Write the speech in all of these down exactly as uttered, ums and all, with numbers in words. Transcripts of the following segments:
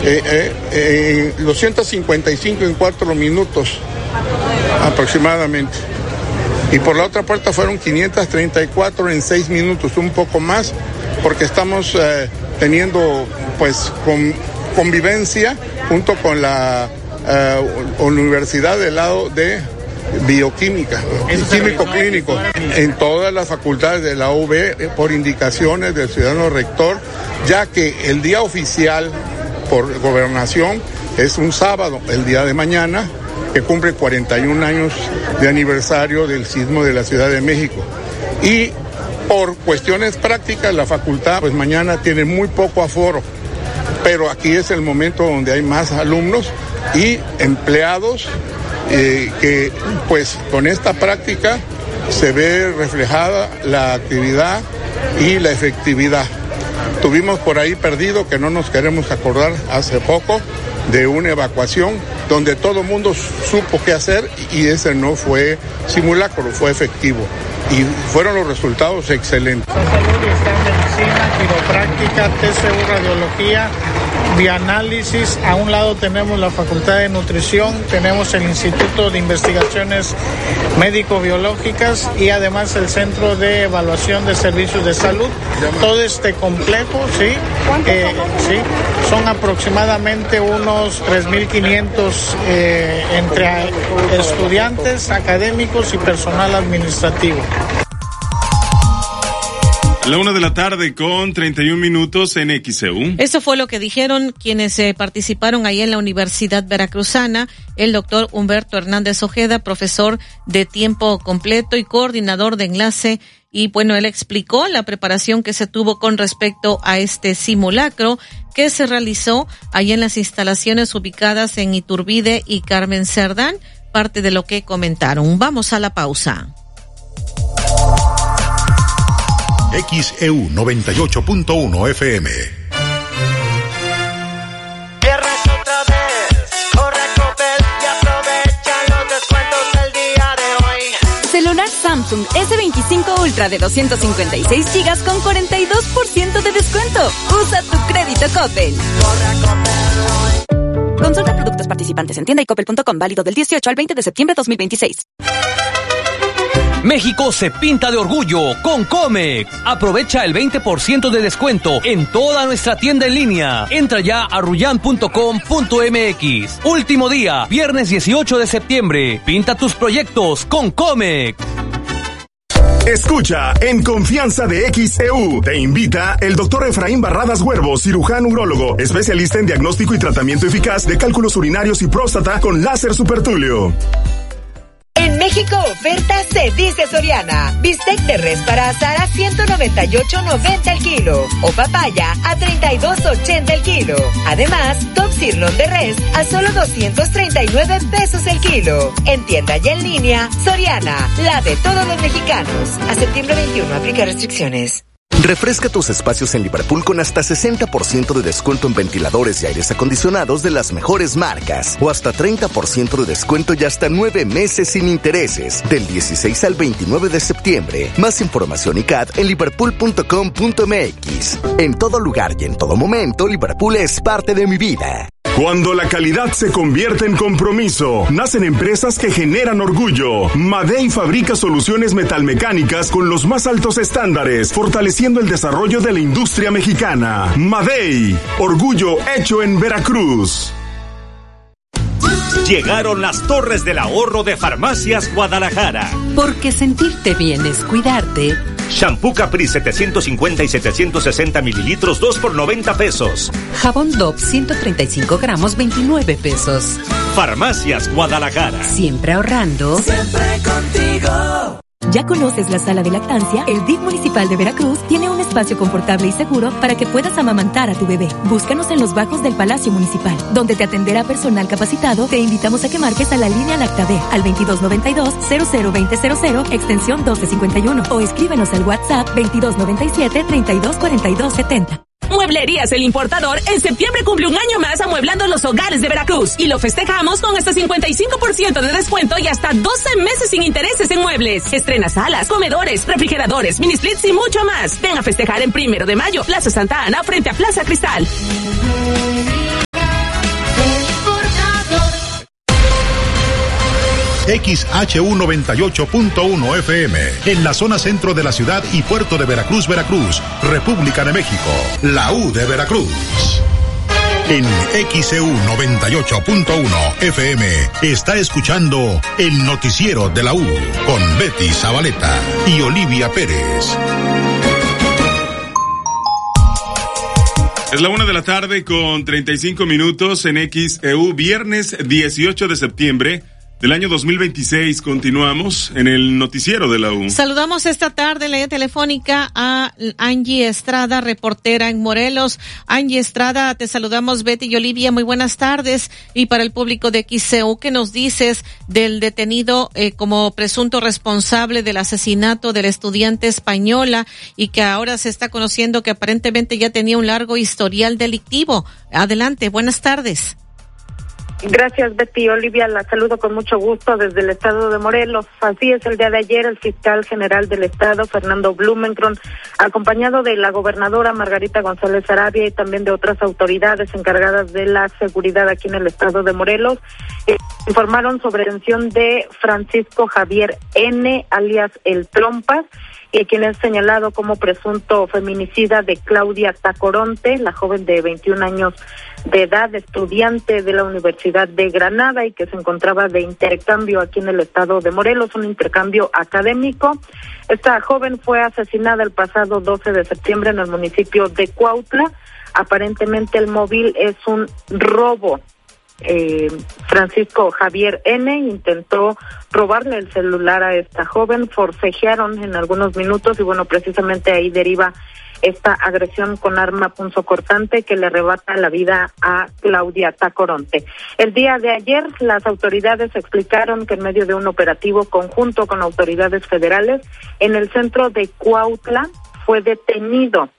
eh, eh, eh, doscientos cincuenta y cinco en cuatro minutos aproximadamente. Y por la otra puerta fueron quinientos treinta y cuatro en seis minutos, un poco más, porque estamos eh, teniendo pues con, convivencia junto con la eh, Universidad del lado de Bioquímica, Químico Clínico, en todas las facultades de la U B por indicaciones del ciudadano rector, ya que el día oficial por gobernación es un sábado, el día de mañana, que cumple cuarenta y un años de aniversario del sismo de la Ciudad de México. Y por cuestiones prácticas, la facultad pues mañana tiene muy poco aforo, pero aquí es el momento donde hay más alumnos y empleados eh, que pues con esta práctica se ve reflejada la actividad y la efectividad. Tuvimos por ahí perdido, que no nos queremos acordar, hace poco, de una evacuación donde todo el mundo supo qué hacer y ese no fue simulacro, fue efectivo. Y fueron los resultados excelentes. Salud está en medicina, quiropráctica, T C U, radiología, bioanálisis. A un lado tenemos la Facultad de Nutrición, tenemos el Instituto de Investigaciones Médico-Biológicas y además el Centro de Evaluación de Servicios de Salud. Todo este complejo, sí, eh, sí, son aproximadamente unos tres mil quinientos eh, entre estudiantes, académicos y personal administrativo. A la una de la tarde con treinta y un minutos en X E U. Eso fue lo que dijeron quienes eh, participaron ahí en la Universidad Veracruzana, el doctor Humberto Hernández Ojeda, profesor de tiempo completo y coordinador de enlace. Y bueno, él explicó la preparación que se tuvo con respecto a este simulacro que se realizó ahí en las instalaciones ubicadas en Iturbide y Carmen Cerdán, parte de lo que comentaron. Vamos a la pausa. X E U noventa y ocho punto uno F M. Viernes otra vez, corre a Coppel y aprovecha los descuentos del día de hoy. Celular Samsung ese veinticinco Ultra de doscientos cincuenta y seis gigas con cuarenta y dos por ciento de descuento. Usa tu crédito Coppel. Corre a Coppel hoy. Consulta productos participantes en tienda y coppel punto com, válido del dieciocho al veinte de septiembre de dos mil veintiséis. México se pinta de orgullo con Comex. Aprovecha el veinte por ciento de descuento en toda nuestra tienda en línea. Entra ya a ruyan punto com punto m x. Último día, viernes dieciocho de septiembre. Pinta tus proyectos con Comex. Escucha En Confianza de X E U. Te invita el doctor Efraín Barradas Huervo, cirujano urólogo, especialista en diagnóstico y tratamiento eficaz de cálculos urinarios y próstata con láser supertulio. En México, oferta se dice Soriana. Bistec de res para asar a ciento noventa y ocho noventa el kilo. O papaya a treinta y dos ochenta el kilo. Además, top sirloin de res a solo doscientos treinta y nueve pesos el kilo. En tienda y en línea, Soriana, la de todos los mexicanos. A septiembre veintiuno, aplica restricciones. Refresca tus espacios en Liverpool con hasta sesenta por ciento de descuento en ventiladores y aires acondicionados de las mejores marcas. O hasta treinta por ciento de descuento y hasta nueve meses sin intereses. Del dieciséis al veintinueve de septiembre. Más información y C A D en liverpool punto com punto m x. En todo lugar y en todo momento, Liverpool es parte de mi vida. Cuando la calidad se convierte en compromiso, nacen empresas que generan orgullo. Madey fabrica soluciones metalmecánicas con los más altos estándares, fortaleciendo el desarrollo de la industria mexicana. Madey, orgullo hecho en Veracruz. Llegaron las Torres del Ahorro de Farmacias Guadalajara. Porque sentirte bien es cuidarte. Shampoo Capri setecientos cincuenta y setecientos sesenta mililitros, dos por noventa pesos. Jabón Dove ciento treinta y cinco gramos, veintinueve pesos. Farmacias Guadalajara. Siempre ahorrando. Siempre contigo. ¿Ya conoces la sala de lactancia? El D I F municipal de Veracruz tiene un espacio confortable y seguro para que puedas amamantar a tu bebé. Búscanos en los bajos del Palacio Municipal, donde te atenderá personal capacitado. Te invitamos a que marques a la línea Lactabe al veintidós noventa y dos, cero cero veinte cero cero, extensión doce cincuenta y uno, o escríbenos al WhatsApp veintidós noventa y siete, treinta y dos cuarenta y dos setenta. Mueblerías El Importador en septiembre cumple un año más amueblando los hogares de Veracruz y lo festejamos con hasta cincuenta y cinco por ciento de descuento y hasta doce meses sin intereses en muebles. Estrena salas, comedores, refrigeradores, mini splits y mucho más. Ven a festejar en Primero de Mayo, Plaza Santa Ana, frente a Plaza Cristal. X H U noventa y ocho punto uno F M, en la zona centro de la ciudad y puerto de Veracruz, Veracruz, República de México, la U de Veracruz. En X E U noventa y ocho punto uno F M está escuchando el noticiero de la U con Betty Zabaleta y Olivia Pérez. Es la una de la tarde con treinta y cinco minutos en X E U, viernes dieciocho de septiembre del año dos mil veintiséis. Continuamos en el noticiero de la U. Saludamos esta tarde en la línea telefónica a Angie Estrada, reportera en Morelos. Angie Estrada, te saludamos Betty y Olivia, muy buenas tardes. Y para el público de X E U, ¿qué nos dices del detenido eh, como presunto responsable del asesinato del estudiante española y que ahora se está conociendo que aparentemente ya tenía un largo historial delictivo? Adelante, buenas tardes. Gracias, Betty. Olivia, la saludo con mucho gusto desde el estado de Morelos. Así es, el día de ayer el fiscal general del estado, Fernando Blumenkron, acompañado de la gobernadora Margarita González Sarabia y también de otras autoridades encargadas de la seguridad aquí en el estado de Morelos, eh, informaron sobre la detención de Francisco Javier N., alias El Trompas, y quien es señalado como presunto feminicida de Claudia Tacoronte, la joven de veintiún años de edad, estudiante de la Universidad de Granada y que se encontraba de intercambio aquí en el estado de Morelos, un intercambio académico. Esta joven fue asesinada el pasado doce de septiembre en el municipio de Cuautla. Aparentemente el móvil es un robo. Eh, Francisco Javier N. intentó robarle el celular a esta joven, forcejearon en algunos minutos y bueno, precisamente ahí deriva esta agresión con arma punzocortante que le arrebata la vida a Claudia Tacoronte. El día de ayer las autoridades explicaron que en medio de un operativo conjunto con autoridades federales en el centro de Cuautla fue detenido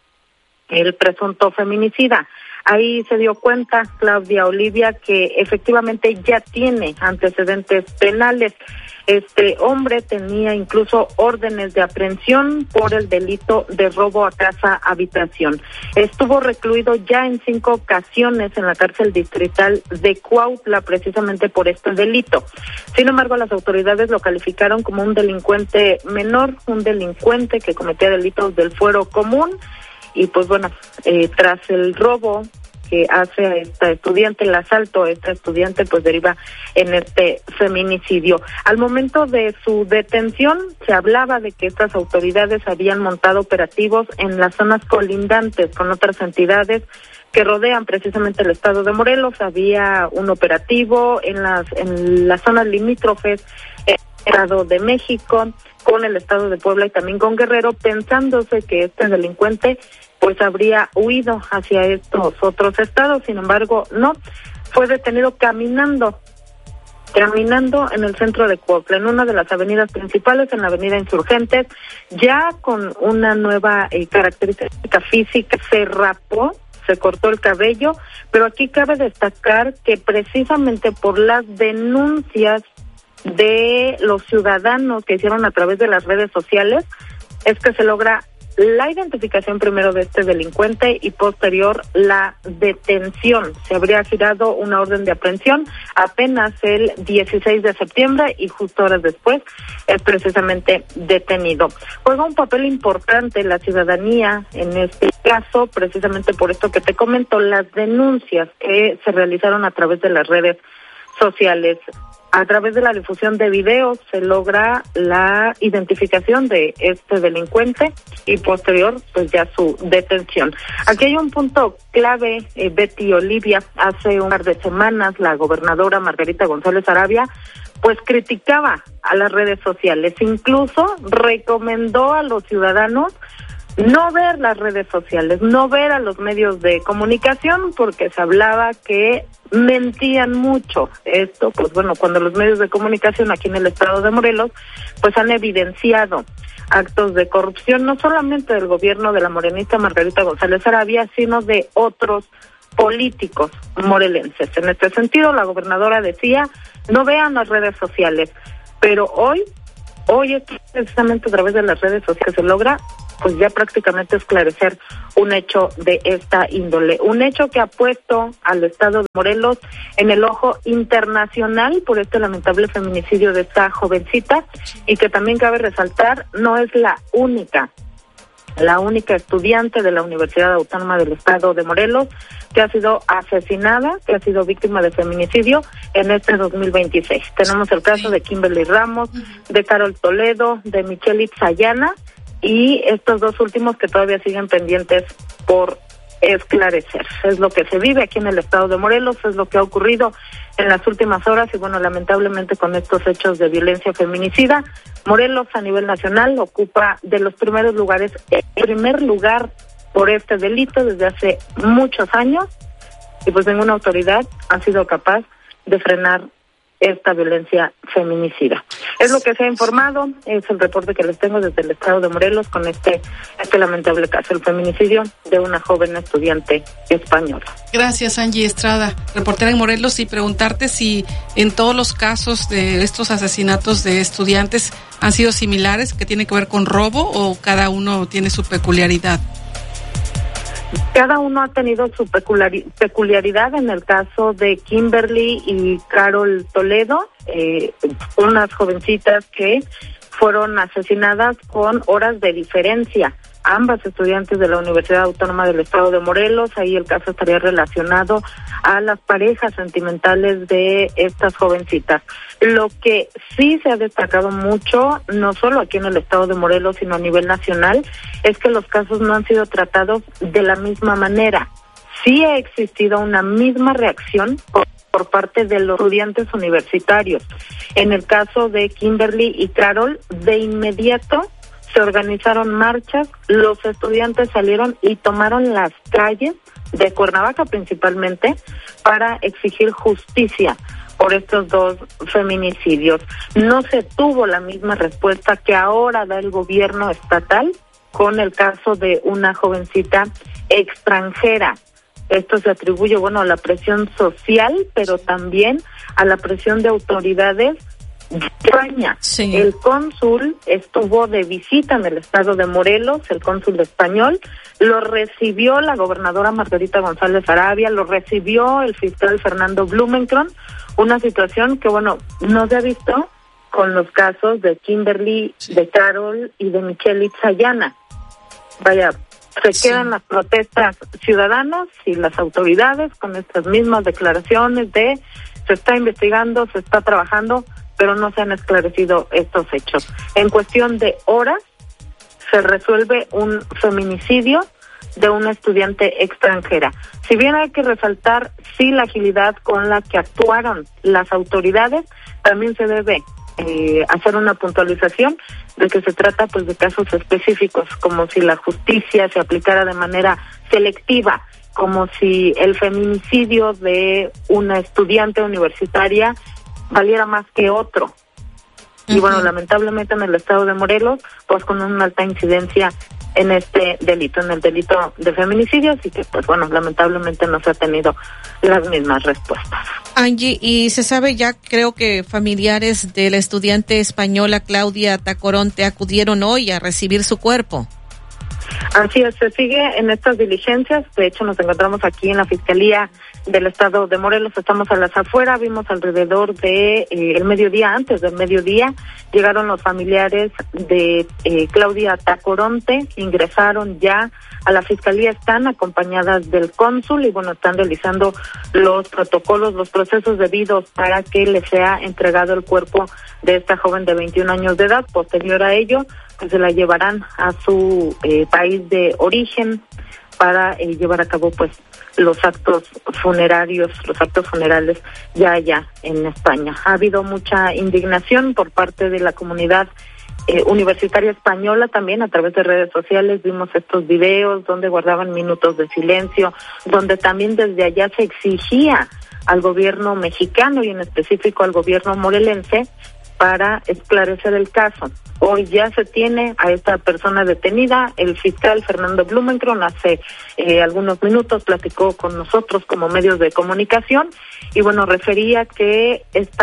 el presunto feminicida. Ahí se dio cuenta Claudia Olivia que efectivamente ya tiene antecedentes penales. Este hombre tenía incluso órdenes de aprehensión por el delito de robo a casa habitación. Estuvo recluido ya en cinco ocasiones en la cárcel distrital de Cuautla precisamente por este delito. Sin embargo, las autoridades lo calificaron como un delincuente menor, un delincuente que cometía delitos del fuero común. Y pues bueno, eh, tras el robo que hace a esta estudiante, el asalto a esta estudiante, pues deriva en este feminicidio. Al momento de su detención, se hablaba de que estas autoridades habían montado operativos en las zonas colindantes con otras entidades que rodean precisamente el estado de Morelos. Había un operativo en las en las zonas limítrofes, en el estado de México, con el estado de Puebla y también con Guerrero, pensándose que este delincuente pues habría huido hacia estos otros estados. Sin embargo, no, fue detenido caminando, caminando en el centro de Cuautla, en una de las avenidas principales, en la avenida Insurgentes, ya con una nueva eh, característica física, se rapó, se cortó el cabello, pero aquí cabe destacar que precisamente por las denuncias de los ciudadanos que hicieron a través de las redes sociales, es que se logra la identificación primero de este delincuente y posterior la detención. Se habría girado una orden de aprehensión apenas el dieciséis de septiembre y justo horas después es precisamente detenido. Juega un papel importante la ciudadanía en este caso, precisamente por esto que te comento, las denuncias que se realizaron a través de las redes sociales. A través de la difusión de videos se logra la identificación de este delincuente y posterior pues ya su detención. Aquí hay un punto clave, eh, Betty Olivia. Hace un par de semanas la gobernadora Margarita González Sarabia pues criticaba a las redes sociales, incluso recomendó a los ciudadanos no ver las redes sociales, no ver a los medios de comunicación, porque se hablaba que mentían mucho. Esto, pues bueno, cuando los medios de comunicación aquí en el estado de Morelos, pues han evidenciado actos de corrupción, no solamente del gobierno de la morenista Margarita González Sarabia, sino de otros políticos morelenses. En este sentido, la gobernadora decía, no vean las redes sociales, pero hoy, hoy es precisamente a través de las redes sociales que se logra pues ya prácticamente esclarecer un hecho de esta índole. Un hecho que ha puesto al estado de Morelos en el ojo internacional por este lamentable feminicidio de esta jovencita, y que también cabe resaltar, no es la única, la única estudiante de la Universidad Autónoma del Estado de Morelos que ha sido asesinada, que ha sido víctima de feminicidio en este dos mil veintiséis. Tenemos el caso de Kimberly Ramos, de Carol Toledo, de Michelle Itzayana, y estos dos últimos que todavía siguen pendientes por esclarecer. Es lo que se vive aquí en el estado de Morelos, es lo que ha ocurrido en las últimas horas, y bueno, lamentablemente con estos hechos de violencia feminicida, Morelos a nivel nacional ocupa de los primeros lugares, el primer lugar por este delito desde hace muchos años, y pues ninguna autoridad ha sido capaz de frenar esta violencia feminicida. Es lo que se ha informado, es el reporte que les tengo desde el estado de Morelos con este este lamentable caso, el feminicidio de una joven estudiante española. Gracias, Angie Estrada, reportera en Morelos, y preguntarte si en todos los casos de estos asesinatos de estudiantes han sido similares, que tiene que ver con robo, o cada uno tiene su peculiaridad. Cada uno ha tenido su peculiari- peculiaridad. En el caso de Kimberly y Carol Toledo, eh, unas jovencitas que fueron asesinadas con horas de diferencia. Ambas estudiantes de la Universidad Autónoma del Estado de Morelos. Ahí el caso estaría relacionado a las parejas sentimentales de estas jovencitas. Lo que sí se ha destacado mucho, no solo aquí en el Estado de Morelos, sino a nivel nacional, es que los casos no han sido tratados de la misma manera. Sí ha existido una misma reacción por, por parte de los estudiantes universitarios. En el caso de Kimberly y Carol, de inmediato se organizaron marchas, los estudiantes salieron y tomaron las calles de Cuernavaca principalmente para exigir justicia por estos dos feminicidios. No se tuvo la misma respuesta que ahora da el gobierno estatal con el caso de una jovencita extranjera. Esto se atribuye, bueno, a la presión social, pero también a la presión de autoridades de España. Sí. El cónsul estuvo de visita en el estado de Morelos, el cónsul español, lo recibió la gobernadora Margarita González Arabia, lo recibió el fiscal Fernando Blumenkron, una situación que, bueno, no se ha visto con los casos de Kimberly, sí, de Carol y de Michelle Itzayana. Vaya, se sí. quedan las protestas ciudadanas y las autoridades con estas mismas declaraciones de se está investigando, se está trabajando, pero no se han esclarecido estos hechos. En cuestión de horas se resuelve un feminicidio de una estudiante extranjera. Si bien hay que resaltar sí la agilidad con la que actuaron las autoridades, también se debe eh, hacer una puntualización de que se trata pues de casos específicos, como si la justicia se aplicara de manera selectiva, como si el feminicidio de una estudiante universitaria valiera más que otro. Uh-huh. Y bueno, lamentablemente en el estado de Morelos, pues con una alta incidencia en este delito, en el delito de feminicidio, así que pues bueno, lamentablemente no se ha tenido las mismas respuestas. Angie, y se sabe ya, creo que familiares de la estudiante española Claudia Tacoronte acudieron hoy a recibir su cuerpo. Así es, se sigue en estas diligencias. De hecho, nos encontramos aquí en la Fiscalía del Estado de Morelos, estamos a las afueras, vimos alrededor de eh, el mediodía, antes del mediodía, llegaron los familiares de eh, Claudia Tacoronte, ingresaron ya a la Fiscalía, están acompañadas del cónsul y bueno, están realizando los protocolos, los procesos debidos para que le sea entregado el cuerpo de esta joven de veintiún años de edad. Posterior a ello, pues se la llevarán a su eh, país de origen para eh, llevar a cabo pues los actos funerarios, los actos funerales ya allá en España. Ha habido mucha indignación por parte de la comunidad eh, universitaria española también a través de redes sociales. Vimos estos videos donde guardaban minutos de silencio, donde también desde allá se exigía al gobierno mexicano y en específico al gobierno morelense para esclarecer el caso. Hoy ya se tiene a esta persona detenida. El fiscal Fernando Blumenkron hace eh, algunos minutos platicó con nosotros como medios de comunicación y bueno, refería que están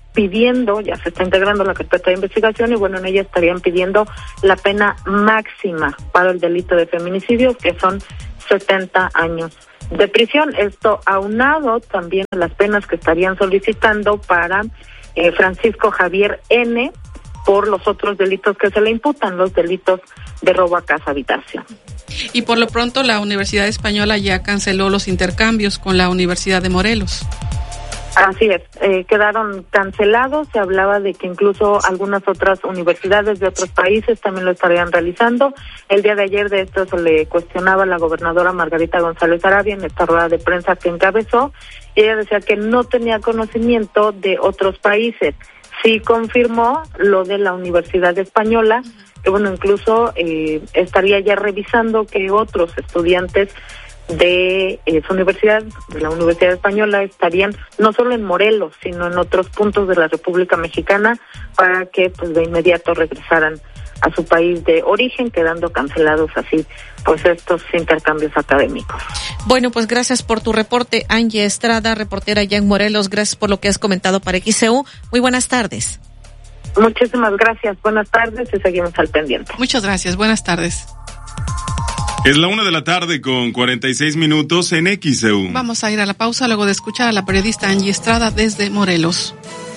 pidiendo, ya se está integrando la carpeta de investigación y bueno, en ella estarían pidiendo la pena máxima para el delito de feminicidio, que son setenta años de prisión. Esto aunado también a las penas que estarían solicitando para eh, Francisco Javier N., por los otros delitos que se le imputan, los delitos de robo a casa habitación. Y por lo pronto la Universidad Española ya canceló los intercambios con la Universidad de Morelos. Así es, eh, quedaron cancelados. Se hablaba de que incluso algunas otras universidades de otros países también lo estarían realizando. El día de ayer de esto se le cuestionaba a la gobernadora Margarita González Arabia en esta rueda de prensa que encabezó, y ella decía que no tenía conocimiento de otros países. Sí confirmó lo de la Universidad Española, que bueno, incluso eh, estaría ya revisando que otros estudiantes de eh, su universidad, de la Universidad Española, estarían no solo en Morelos, sino en otros puntos de la República Mexicana, para que pues de inmediato regresaran a su país de origen, quedando cancelados así pues estos intercambios académicos. Bueno, pues gracias por tu reporte, Angie Estrada, reportera allá en Morelos. Gracias por lo que has comentado para X E U. Muy buenas tardes. Muchísimas gracias, buenas tardes y seguimos al pendiente. Muchas gracias, buenas tardes. Es la una de la tarde con cuarenta y seis minutos en X E U. Vamos a ir a la pausa luego de escuchar a la periodista Angie Estrada desde Morelos.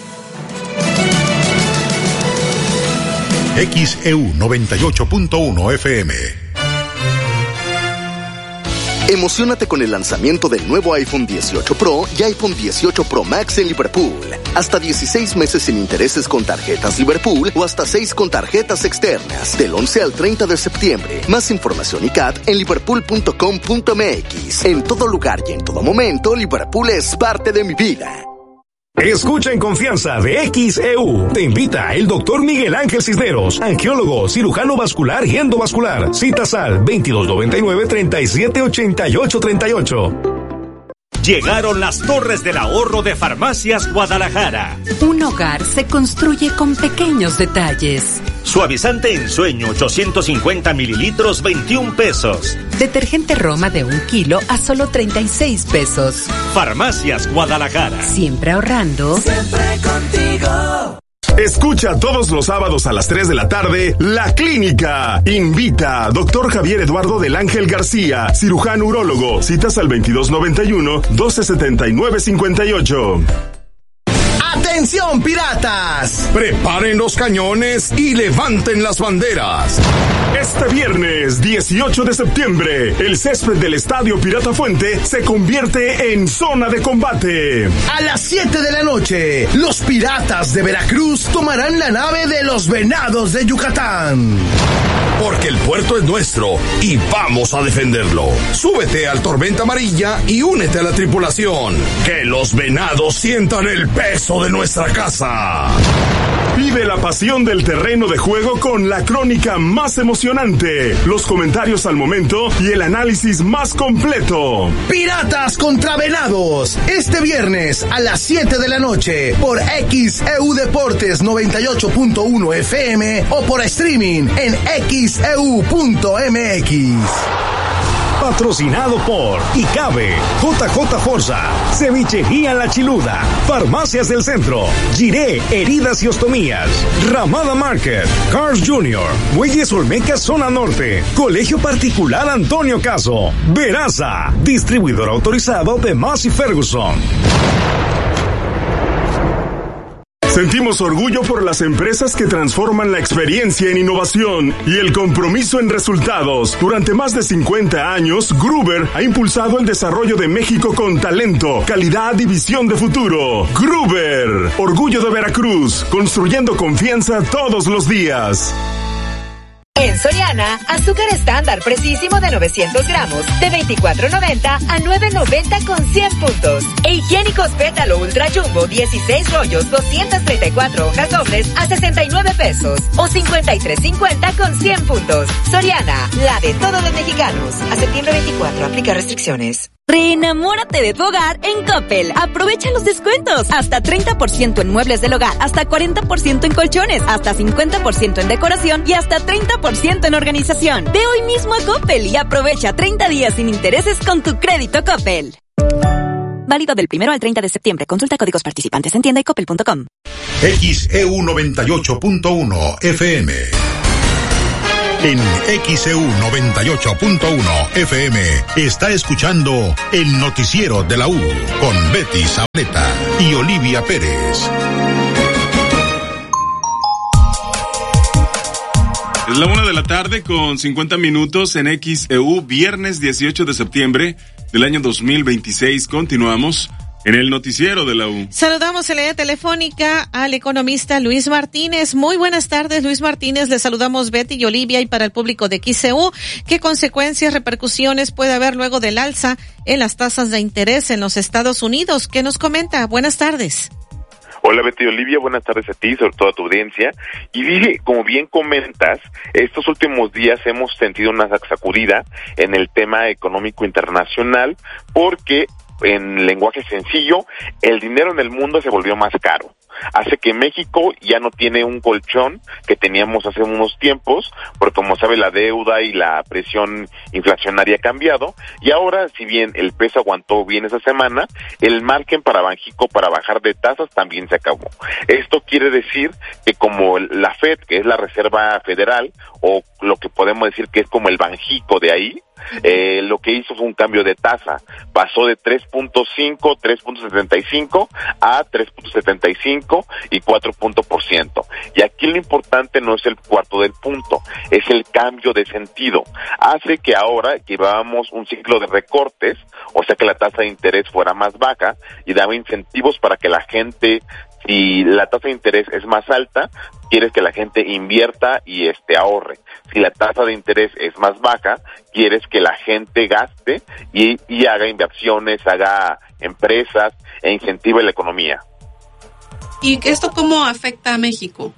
X E U noventa y ocho punto uno F M. Emociónate con el lanzamiento del nuevo iPhone dieciocho Pro y iPhone dieciocho Pro Max en Liverpool. Hasta dieciséis meses sin intereses con tarjetas Liverpool o hasta seis con tarjetas externas. Del once al treinta de septiembre. Más información y C A T en liverpool punto com punto m x. En todo lugar y en todo momento, Liverpool es parte de mi vida. Escucha en confianza de X E U. Te invita el doctor Miguel Ángel Cisneros, angiólogo, cirujano vascular y endovascular. Citas al veintidós noventa y nueve, treinta y siete, ochenta y ocho, treinta y ocho. Llegaron las torres del ahorro de Farmacias Guadalajara. Un hogar se construye con pequeños detalles. Suavizante en sueño, ochocientos cincuenta mililitros, veintiún pesos. Detergente Roma de un kilo a solo treinta y seis pesos. Farmacias Guadalajara. Siempre ahorrando. Siempre contigo. Escucha todos los sábados a las tres de la tarde La Clínica. Invita doctor Javier Eduardo del Ángel García, cirujano urólogo. Citas al veintidós noventa y uno, doce setenta y nueve, cincuenta y ocho. ¡Atención, piratas! Preparen los cañones y levanten las banderas. Este viernes dieciocho de septiembre, el césped del Estadio Pirata Fuente se convierte en zona de combate. A las siete de la noche, los piratas de Veracruz tomarán la nave de los Venados de Yucatán. Porque el puerto es nuestro y vamos a defenderlo. Súbete al Tormenta Amarilla y únete a la tripulación. Que los Venados sientan el peso de nuestra casa. Vive la pasión del terreno de juego con la crónica más emocionante, los comentarios al momento y el análisis más completo. Piratas contra Venados, este viernes a las siete de la noche por X E U Deportes noventa y ocho punto uno F M o por streaming en x e u punto m x. Patrocinado por Icabe, J J Forza, Cevichería La Chiluda, Farmacias del Centro, Giré, Heridas y Ostomías, Ramada Market, Cars Junior, Muelles Olmeca Zona Norte, Colegio Particular Antonio Caso, Veraza, distribuidor autorizado de Massey Ferguson. Sentimos orgullo por las empresas que transforman la experiencia en innovación y el compromiso en resultados. Durante más de cincuenta años, Gruber ha impulsado el desarrollo de México con talento, calidad y visión de futuro. Gruber, orgullo de Veracruz, construyendo confianza todos los días. En Soriana, azúcar estándar precisísimo de novecientos gramos, de veinticuatro noventa a nueve noventa con cien puntos. E higiénicos pétalo ultra jumbo, dieciséis rollos, doscientas treinta y cuatro hojas dobles a sesenta y nueve pesos. O cincuenta y tres cincuenta con cien puntos. Soriana, la de todos los mexicanos. A septiembre veinticuatro, aplica restricciones. Reenamórate de tu hogar en Coppel. Aprovecha los descuentos. Hasta treinta por ciento en muebles del hogar, hasta cuarenta por ciento en colchones, hasta cincuenta por ciento en decoración y hasta treinta por ciento en organización. Ve hoy mismo a Coppel y aprovecha treinta días sin intereses con tu crédito Coppel. Válido del primero al treinta de septiembre. Consulta códigos participantes en tienda y coppel punto com. X E U noventa y ocho punto uno F M. En X E U noventa y ocho punto uno F M está escuchando el noticiero de la U con Betty Zabaleta y Olivia Pérez. Es la una de la tarde con cincuenta minutos en X E U, viernes dieciocho de septiembre del año dos mil veintiséis. Continuamos en el noticiero de la U. Saludamos en la línea telefónica al economista Luis Martínez. Muy buenas tardes, Luis Martínez. Le saludamos Betty y Olivia, y para el público de X E U, ¿qué consecuencias, repercusiones puede haber luego del alza en las tasas de interés en los Estados Unidos? ¿Qué nos comenta? Buenas tardes. Hola Betty y Olivia, buenas tardes a ti, sobre todo a tu audiencia. Y dije, como bien comentas, estos últimos días hemos sentido una sacudida en el tema económico internacional, porque en lenguaje sencillo, el dinero en el mundo se volvió más caro. Hace que México ya no tiene un colchón que teníamos hace unos tiempos, porque como sabe, la deuda y la presión inflacionaria ha cambiado, y ahora, si bien el peso aguantó bien esa semana, el margen para Banxico para bajar de tasas también se acabó. Esto quiere decir que como la Fed, que es la Reserva Federal, o lo que podemos decir que es como el Banxico de ahí, Eh, lo que hizo fue un cambio de tasa, pasó de tres punto cinco, tres punto setenta y cinco a tres punto setenta y cinco y cuatro puntos por ciento. Y aquí lo importante no es el cuarto del punto, es el cambio de sentido. Hace que ahora llevábamos un ciclo de recortes, o sea que la tasa de interés fuera más baja y daba incentivos para que la gente, si la tasa de interés es más alta, quieres que la gente invierta y este ahorre. Si la tasa de interés es más baja, quieres que la gente gaste y, y haga inversiones, haga empresas e incentive la economía. ¿Y esto cómo afecta a México?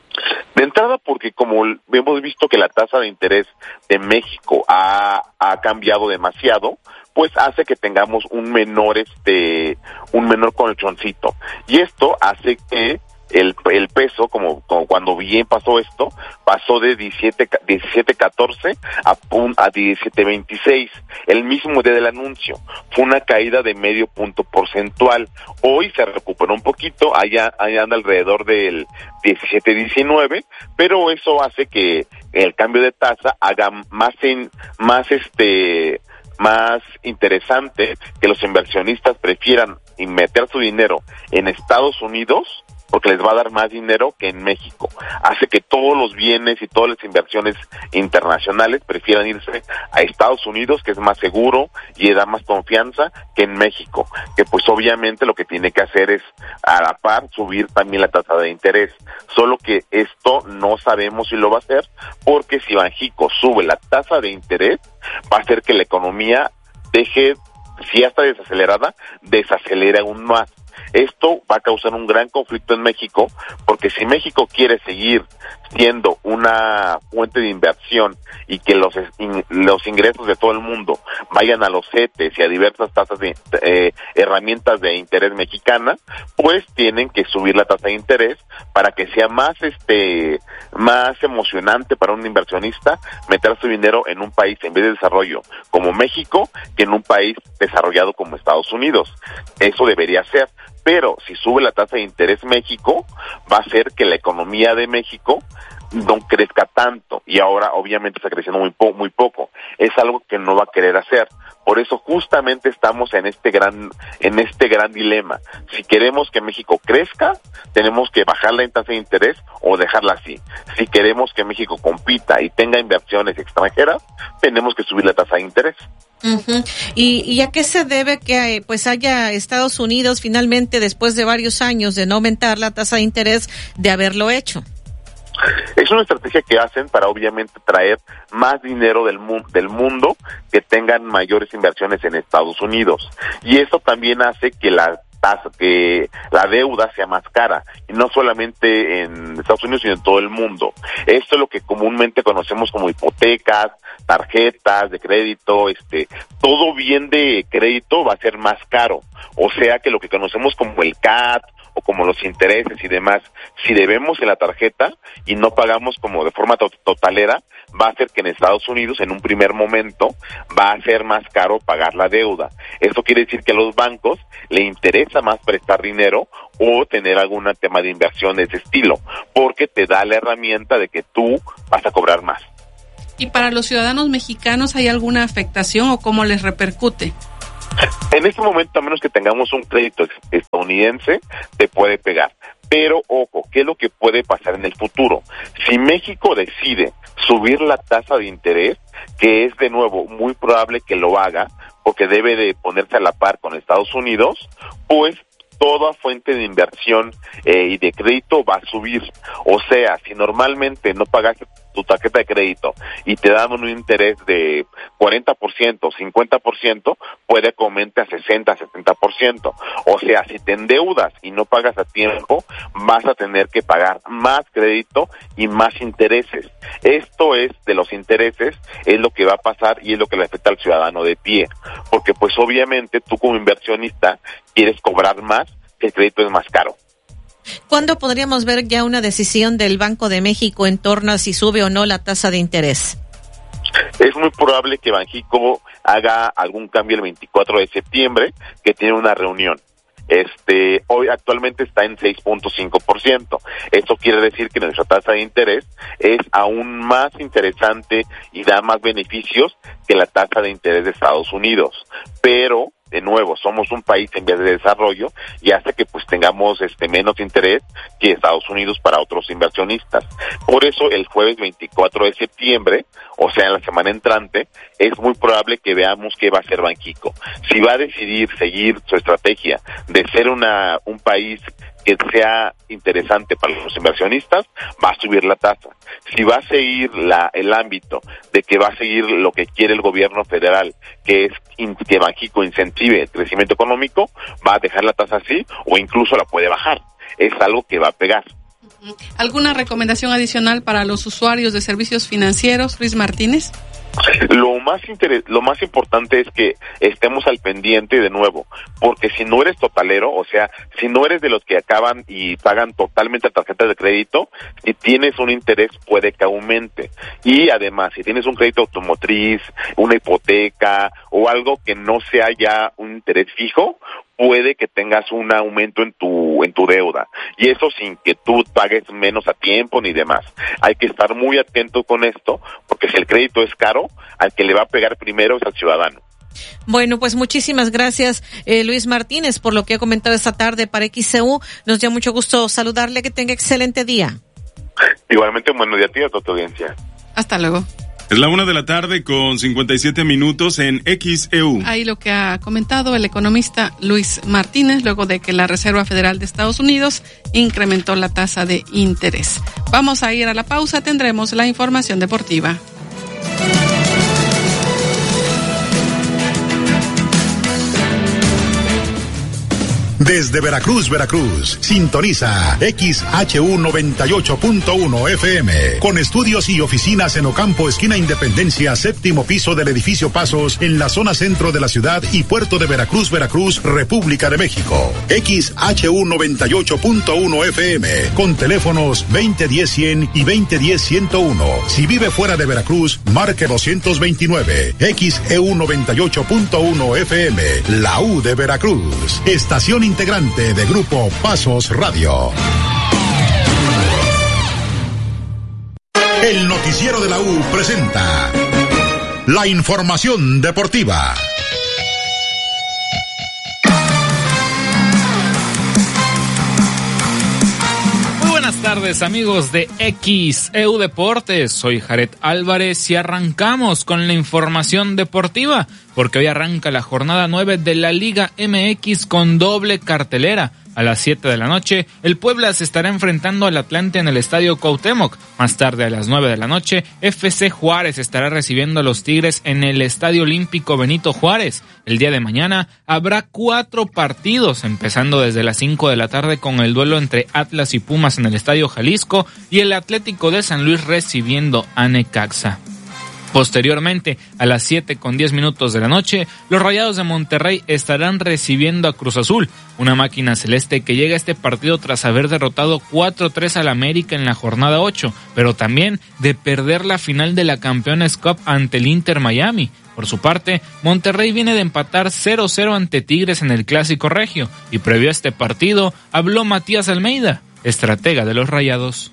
De entrada, porque como hemos visto que la tasa de interés de México ha, ha cambiado demasiado, pues hace que tengamos un menor este un menor colchoncito, y esto hace que el el peso, como, como cuando bien pasó esto, pasó de diecisiete catorce a, a diecisiete veintiséis, el mismo día del anuncio. Fue una caída de medio punto porcentual. Hoy se recuperó un poquito, allá, allá anda alrededor del diecisiete diecinueve, pero eso hace que el cambio de tasa haga más en, más este más interesante que los inversionistas prefieran meter su dinero en Estados Unidos, porque les va a dar más dinero que en México. Hace que todos los bienes y todas las inversiones internacionales prefieran irse a Estados Unidos, que es más seguro y da más confianza, que en México, que pues obviamente lo que tiene que hacer es a la par subir también la tasa de interés. Solo que esto no sabemos si lo va a hacer, porque si Banxico sube la tasa de interés, va a hacer que la economía deje, si ya está desacelerada, desacelera aún más. Esto va a causar un gran conflicto en México, porque si México quiere seguir siendo una fuente de inversión y que los in, los ingresos de todo el mundo vayan a los C E T E S y a diversas tasas de eh, herramientas de interés mexicanas, pues tienen que subir la tasa de interés para que sea más este más emocionante para un inversionista meter su dinero en un país en vez de desarrollo como México que en un país desarrollado como Estados Unidos. Eso debería ser. Pero si sube la tasa de interés México, va a hacer que la economía de México no crezca tanto, y ahora obviamente está creciendo muy, po- muy poco. Es algo que no va a querer hacer. Por eso justamente estamos en este gran en este gran dilema. Si queremos que México crezca, tenemos que bajarla en tasa de interés o dejarla así. Si queremos que México compita y tenga inversiones extranjeras, tenemos que subir la tasa de interés. Uh-huh. ¿Y, ¿Y a qué se debe que pues haya Estados Unidos finalmente, después de varios años de no aumentar la tasa de interés, de haberlo hecho? Es una estrategia que hacen para obviamente traer más dinero del, mu- del mundo, que tengan mayores inversiones en Estados Unidos. Y eso también hace que la tasa, que la deuda sea más cara, y no solamente en Estados Unidos, sino en todo el mundo. Esto es lo que comúnmente conocemos como hipotecas, tarjetas de crédito, este, todo bien de crédito va a ser más caro. O sea que lo que conocemos como el C A T o como los intereses y demás, si debemos en la tarjeta y no pagamos como de forma to- totalera, va a hacer que en Estados Unidos en un primer momento va a ser más caro pagar la deuda. Esto quiere decir que a los bancos le interesa más prestar dinero o tener algún tema de inversión de ese estilo, porque te da la herramienta de que tú vas a cobrar más. ¿Y para los ciudadanos mexicanos hay alguna afectación o cómo les repercute? En este momento, a menos que tengamos un crédito estadounidense, te puede pegar. Pero, ojo, ¿qué es lo que puede pasar en el futuro? Si México decide subir la tasa de interés, que es de nuevo muy probable que lo haga, porque debe de ponerse a la par con Estados Unidos, pues toda fuente de inversión eh, y de crédito va a subir. O sea, si normalmente no pagas tu tarjeta de crédito y te dan un interés de cuarenta por ciento, cincuenta por ciento, puede que aumente a sesenta, setenta por ciento. O sea, si te endeudas y no pagas a tiempo, vas a tener que pagar más crédito y más intereses. Esto es de los intereses, es lo que va a pasar y es lo que le afecta al ciudadano de pie. Porque pues obviamente tú como inversionista quieres cobrar más, que el crédito es más caro. ¿Cuándo podríamos ver ya una decisión del Banco de México en torno a si sube o no la tasa de interés? Es muy probable que Banxico haga algún cambio el veinticuatro de septiembre, que tiene una reunión. Este, hoy actualmente está en seis punto cinco por ciento. Esto quiere decir que nuestra tasa de interés es aún más interesante y da más beneficios que la tasa de interés de Estados Unidos. Pero de nuevo, somos un país en vías de desarrollo y hace que pues tengamos este menos interés que Estados Unidos para otros inversionistas. Por eso el jueves veinticuatro de septiembre, o sea en la semana entrante, es muy probable que veamos qué va a hacer Banxico. Si va a decidir seguir su estrategia de ser una un país que sea interesante para los inversionistas, va a subir la tasa. Si va a seguir la, el ámbito de que va a seguir lo que quiere el gobierno federal, que es in, que Banxico incentive el crecimiento económico, va a dejar la tasa así o incluso la puede bajar. Es algo que va a pegar. ¿Alguna recomendación adicional para los usuarios de servicios financieros, Luis Martínez? Lo más interes- lo más importante es que estemos al pendiente de nuevo, porque si no eres totalero, o sea, si no eres de los que acaban y pagan totalmente la tarjeta de crédito, si tienes un interés puede que aumente. Y además, si tienes un crédito automotriz, una hipoteca o algo que no sea ya un interés fijo, puede que tengas un aumento en tu en tu deuda, y eso sin que tú pagues menos a tiempo ni demás. Hay que estar muy atento con esto, porque si el crédito es caro, al que le va a pegar primero es al ciudadano. Bueno, pues muchísimas gracias, eh, Luis Martínez, por lo que ha comentado esta tarde para X C U. Nos dio mucho gusto saludarle, que tenga excelente día. Igualmente, un buen día a ti y a toda tu audiencia. Hasta luego. Es la una de la tarde con cincuenta y siete minutos en X E U. Ahí lo que ha comentado el economista Luis Martínez, luego de que la Reserva Federal de Estados Unidos incrementó la tasa de interés. Vamos a ir a la pausa, tendremos la información deportiva. Desde Veracruz, Veracruz, sintoniza X H U noventa y ocho punto uno F M, con estudios y oficinas en Ocampo, esquina Independencia, séptimo piso del edificio Pasos, en la zona centro de la ciudad y puerto de Veracruz, Veracruz, República de México. X H U noventa y ocho punto uno F M, con teléfonos veinte diez cien y veinte diez ciento uno. Si vive fuera de Veracruz, marque doscientos veintinueve. X E U noventa y ocho punto uno F M, la U de Veracruz. Estación integrante de Grupo Pasos Radio. El noticiero de la U presenta la información deportiva. Muy buenas tardes, amigos de X E U Deportes. Soy Jared Álvarez y arrancamos con la información deportiva, porque hoy arranca la jornada nueve de la Liga M X con doble cartelera. A las siete de la noche, el Puebla se estará enfrentando al Atlante en el Estadio Cuauhtémoc. Más tarde, a las nueve de la noche, F C Juárez estará recibiendo a los Tigres en el Estadio Olímpico Benito Juárez. El día de mañana habrá cuatro partidos, empezando desde las cinco de la tarde con el duelo entre Atlas y Pumas en el Estadio Jalisco y el Atlético de San Luis recibiendo a Necaxa. Posteriormente, a las siete con diez minutos de la noche, los Rayados de Monterrey estarán recibiendo a Cruz Azul, una máquina celeste que llega a este partido tras haber derrotado cuatro tres al América en la jornada ocho, pero también de perder la final de la Campeones Cup ante el Inter Miami. Por su parte, Monterrey viene de empatar cero cero ante Tigres en el Clásico Regio, y previo a este partido habló Matías Almeida, estratega de los Rayados.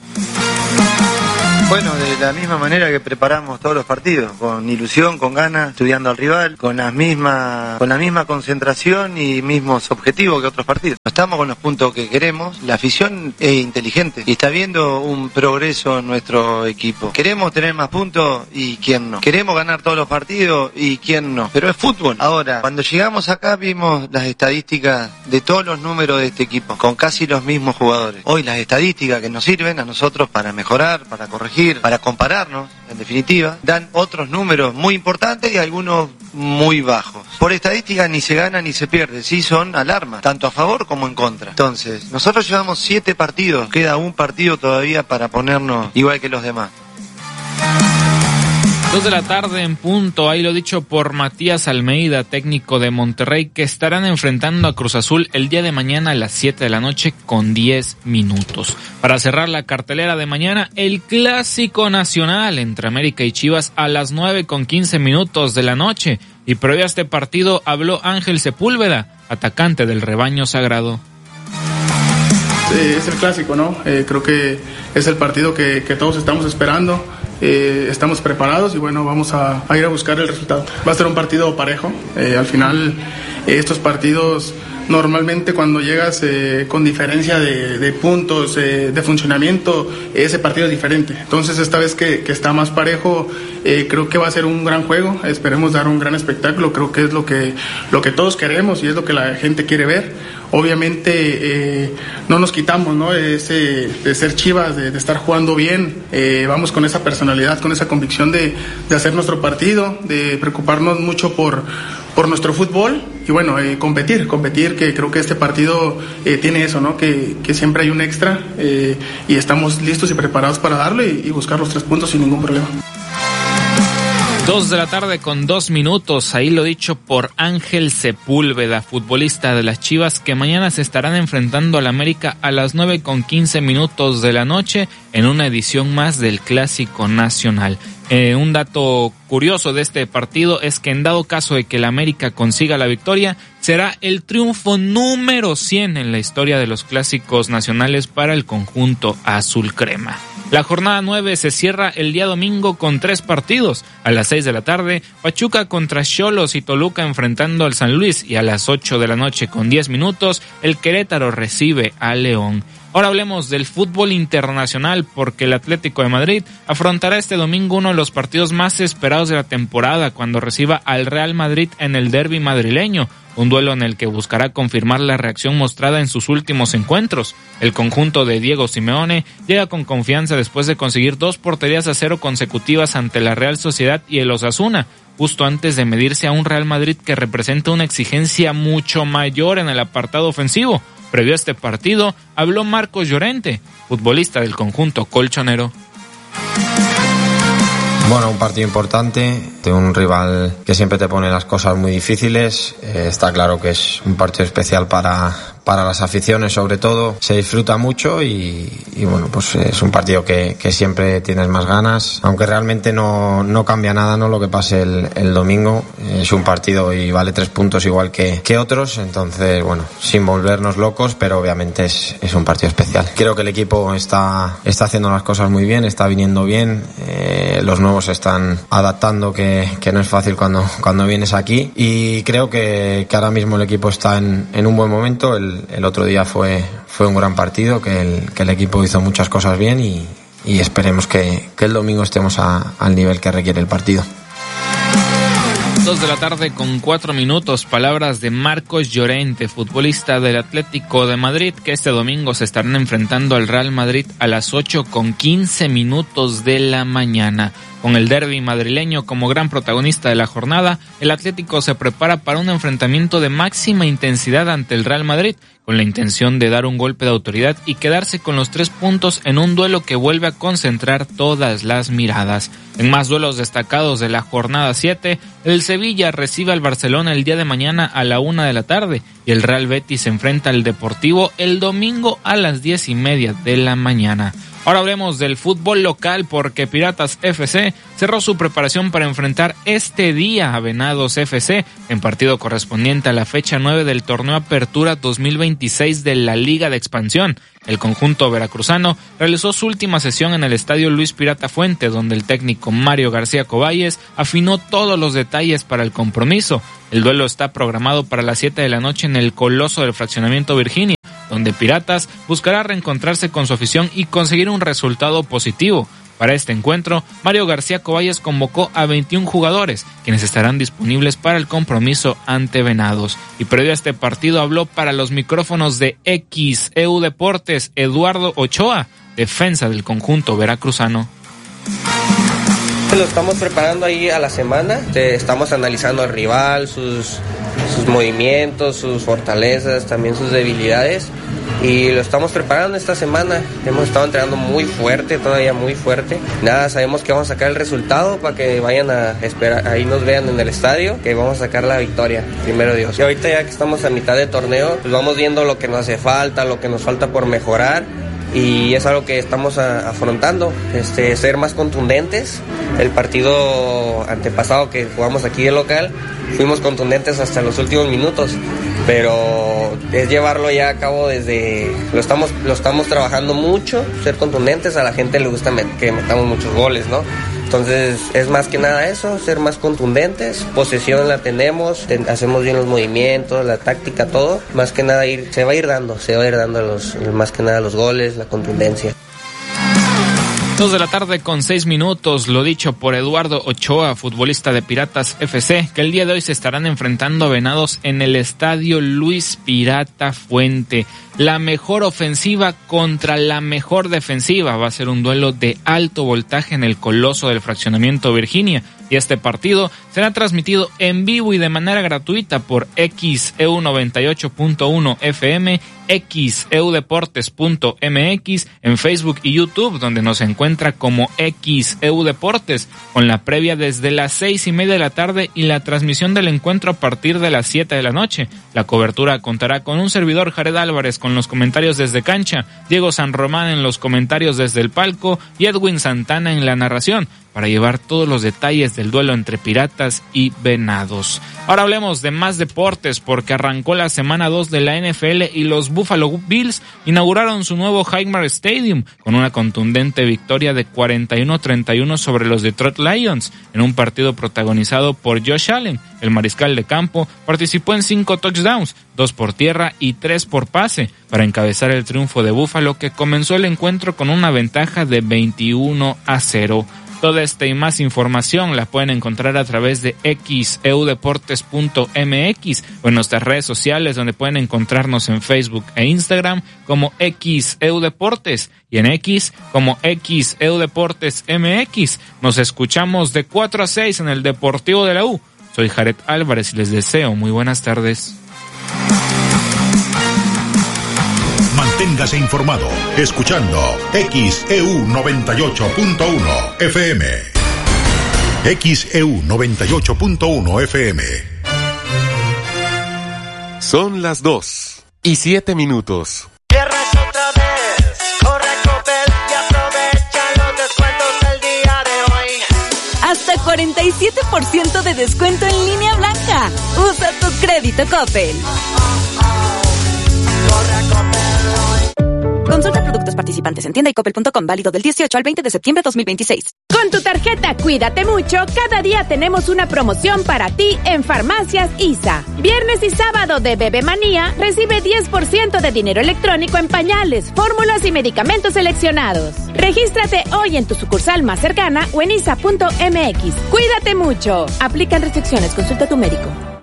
Bueno, de la misma manera que preparamos todos los partidos, con ilusión, con ganas, estudiando al rival, con las mismas, con la misma concentración y mismos objetivos que otros partidos. Estamos con los puntos que queremos, la afición es inteligente y está viendo un progreso en nuestro equipo. Queremos tener más puntos y quién no. Queremos ganar todos los partidos y quién no. Pero es fútbol. Ahora, cuando llegamos acá vimos las estadísticas de todos los números de este equipo, con casi los mismos jugadores. Hoy las estadísticas que nos sirven a nosotros para mejorar, para corregir, para compararnos, en definitiva, dan otros números muy importantes y algunos muy bajos. Por estadística ni se gana ni se pierde, sí son alarmas, tanto a favor como en contra. Entonces, nosotros llevamos siete partidos, queda un partido todavía para ponernos igual que los demás. Dos de la tarde en punto, ahí lo dicho por Matías Almeida, técnico de Monterrey, que estarán enfrentando a Cruz Azul el día de mañana a las siete de la noche con diez minutos. Para cerrar la cartelera de mañana, el Clásico Nacional entre América y Chivas a las nueve con quince minutos de la noche. Y previo a este partido habló Ángel Sepúlveda, atacante del rebaño sagrado. Eh, es el clásico, ¿no? Eh, creo que es el partido que, que todos estamos esperando. Eh, estamos preparados y bueno, vamos a, a ir a buscar el resultado. Va a ser un partido parejo. Eh, al final, eh, estos partidos normalmente cuando llegas eh, con diferencia de, de puntos, eh, de funcionamiento, ese partido es diferente. Entonces esta vez que, que está más parejo, eh, creo que va a ser un gran juego. Esperemos dar un gran espectáculo. Creo que es lo que, lo que todos queremos y es lo que la gente quiere ver. Obviamente eh, no nos quitamos, ¿no? Ese, de ser Chivas, de, de estar jugando bien. Eh, vamos con esa personalidad, con esa convicción de, de hacer nuestro partido, de preocuparnos mucho por, por nuestro fútbol y bueno, eh, competir, competir, que creo que este partido eh, tiene eso, ¿no? Que, que siempre hay un extra eh, y estamos listos y preparados para darlo y, y buscar los tres puntos sin ningún problema. Dos de la tarde con dos minutos, ahí lo dicho por Ángel Sepúlveda, futbolista de las Chivas, que mañana se estarán enfrentando al América a las nueve con quince minutos de la noche en una edición más del Clásico Nacional. Eh, un dato curioso de este partido es que en dado caso de que el América consiga la victoria, será el triunfo número cien en la historia de los clásicos nacionales para el conjunto azul crema. La jornada nueve se cierra el día domingo con tres partidos. A las seis de la tarde, Pachuca contra Xolos y Toluca enfrentando al San Luis, y a las ocho de la noche con diez minutos, el Querétaro recibe a León. Ahora hablemos del fútbol internacional, porque el Atlético de Madrid afrontará este domingo uno de los partidos más esperados de la temporada cuando reciba al Real Madrid en el derbi madrileño, un duelo en el que buscará confirmar la reacción mostrada en sus últimos encuentros. El conjunto de Diego Simeone llega con confianza después de conseguir dos porterías a cero consecutivas ante la Real Sociedad y el Osasuna, justo antes de medirse a un Real Madrid que representa una exigencia mucho mayor en el apartado ofensivo. Previo a este partido, habló Marcos Llorente, futbolista del conjunto colchonero. Bueno, un partido importante, de un rival que siempre te pone las cosas muy difíciles. Eh, está claro que es un partido especial para, para las aficiones, sobre todo. Se disfruta mucho y, y bueno, pues es un partido que, que siempre tienes más ganas. Aunque realmente no, no cambia nada, ¿no? Lo que pase el, el domingo. Es un partido y vale tres puntos igual que, que otros. Entonces, bueno, sin volvernos locos, pero obviamente es, es un partido especial. Creo que el equipo está, está haciendo las cosas muy bien, está viniendo bien. Eh, los nuevos se están adaptando, que, que no es fácil cuando, cuando vienes aquí, y creo que, que ahora mismo el equipo está en, en un buen momento. El, el otro día fue, fue un gran partido, que el, que el equipo hizo muchas cosas bien y, y esperemos que, que el domingo estemos a, al nivel que requiere el partido. Dos de la tarde con cuatro minutos, palabras de Marcos Llorente, futbolista del Atlético de Madrid, que este domingo se estarán enfrentando al Real Madrid a las ocho con quince minutos de la mañana. Con el derbi madrileño como gran protagonista de la jornada, el Atlético se prepara para un enfrentamiento de máxima intensidad ante el Real Madrid, con la intención de dar un golpe de autoridad y quedarse con los tres puntos en un duelo que vuelve a concentrar todas las miradas. En más duelos destacados de la jornada siete, el Sevilla recibe al Barcelona el día de mañana a la una de la tarde y el Real Betis se enfrenta al Deportivo el domingo a las diez y media de la mañana. Ahora hablemos del fútbol local porque Piratas F C cerró su preparación para enfrentar este día a Venados F C en partido correspondiente a la fecha nueve del torneo Apertura dos mil veintiséis de la Liga de Expansión. El conjunto veracruzano realizó su última sesión en el estadio Luis Pirata Fuente, donde el técnico Mario García Coballes afinó todos los detalles para el compromiso. El duelo está programado para las siete de la noche en el Coloso del Fraccionamiento Virginia, donde Piratas buscará reencontrarse con su afición y conseguir un resultado positivo. Para este encuentro, Mario García Coballes convocó a veintiún jugadores, quienes estarán disponibles para el compromiso ante Venados. Y previo a este partido habló para los micrófonos de X E U Deportes Eduardo Ochoa, defensa del conjunto veracruzano. Lo estamos preparando ahí a la semana, estamos analizando al rival, sus, sus movimientos, sus fortalezas, también sus debilidades, y lo estamos preparando esta semana. Hemos estado entrenando muy fuerte, todavía muy fuerte. Nada, sabemos que vamos a sacar el resultado para que vayan a esperar, ahí nos vean en el estadio, que vamos a sacar la victoria, primero Dios. Y ahorita ya que estamos a mitad de torneo, pues vamos viendo lo que nos hace falta, lo que nos falta por mejorar. Y es algo que estamos a, afrontando, este, ser más contundentes. El partido antepasado que jugamos aquí de local, fuimos contundentes hasta los últimos minutos, pero es llevarlo ya a cabo desde, lo estamos, lo estamos trabajando mucho, ser contundentes. A la gente le gusta met, que metamos muchos goles, ¿no? Entonces es más que nada eso, ser más contundentes, posesión la tenemos, ten, hacemos bien los movimientos, la táctica, todo, más que nada ir, se va a ir dando, se va a ir dando los, más que nada los goles, la contundencia. Dos de la tarde con seis minutos, lo dicho por Eduardo Ochoa, futbolista de Piratas F C, que el día de hoy se estarán enfrentando a Venados en el estadio Luis Pirata Fuente. La mejor ofensiva contra la mejor defensiva. Va a ser un duelo de alto voltaje en el Coloso del Fraccionamiento Virginia. Y este partido será transmitido en vivo y de manera gratuita por X E U noventa y ocho punto uno F M, X E U Deportes punto M X, en Facebook y YouTube, donde nos encuentra como X E U Deportes, con la previa desde las seis y media de la tarde y la transmisión del encuentro a partir de las siete de la noche. La cobertura contará con un servidor, Jared Álvarez, con los comentarios desde cancha, Diego San Román en los comentarios desde el palco y Edwin Santana en la narración, para llevar todos los detalles del duelo entre Piratas y Venados. Ahora hablemos de más deportes porque arrancó la semana dos de la N F L y los Buffalo Bills inauguraron su nuevo Highmark Stadium con una contundente victoria de cuarenta y uno a treinta y uno sobre los Detroit Lions en un partido protagonizado por Josh Allen. El mariscal de campo participó en cinco touchdowns, dos por tierra y tres por pase, para encabezar el triunfo de Buffalo, que comenzó el encuentro con una ventaja de veintiuno a cero. Toda esta y más información la pueden encontrar a través de X E U Deportes punto M X o en nuestras redes sociales, donde pueden encontrarnos en Facebook e Instagram como X E U Deportes y en X como X E U Deportes M X. Nos escuchamos de cuatro a seis en el Deportivo de la U. Soy Jared Álvarez y les deseo muy buenas tardes. Manténgase informado escuchando X E U noventa y ocho punto uno F M. X E U noventa y ocho punto uno F M. Son las dos y siete minutos. Viernes otra vez, corre a Coppel y aprovecha los descuentos del día de hoy. Hasta cuarenta y siete por ciento de descuento en línea blanca. Usa tu crédito Coppel. Consulta productos participantes en tienda y coppel punto com, válido del dieciocho al veinte de septiembre de dos mil veintiséis. Con tu tarjeta Cuídate Mucho, cada día tenemos una promoción para ti en Farmacias I S A. Viernes y sábado de Bebe Manía, recibe diez por ciento de dinero electrónico en pañales, fórmulas y medicamentos seleccionados. Regístrate hoy en tu sucursal más cercana o en I S A punto M X. Cuídate mucho. Aplican restricciones, consulta a tu médico.